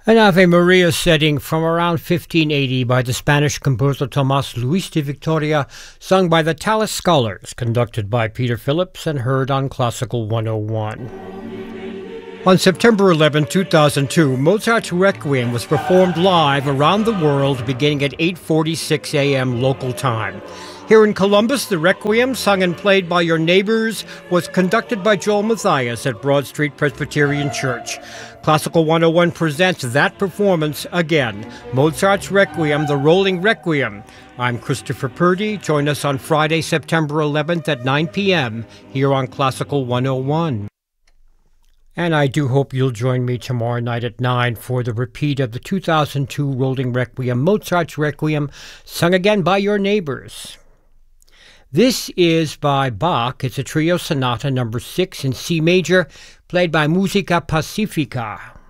An Ave Maria setting from around 1580 by the Spanish composer Tomás Luis de Victoria, sung by the Tallis Scholars, conducted by Peter Phillips and heard on Classical 101. On September 11, 2002, Mozart's Requiem was performed live around the world beginning at 8:46 a.m. local time. Here in Columbus, the Requiem, sung and played by your neighbors, was conducted by Joel Matthias at Broad Street Presbyterian Church. Classical 101 presents that performance again, Mozart's Requiem, the Rolling Requiem. I'm Christopher Purdy. Join us on Friday, September 11th at 9 p.m. here on Classical 101. And I do hope you'll join me tomorrow night at 9 for the repeat of the 2002 Rolling Requiem, Mozart's Requiem, sung again by your neighbors. This is by Bach. It's a trio sonata number 6 in C major, played by Musica Pacifica.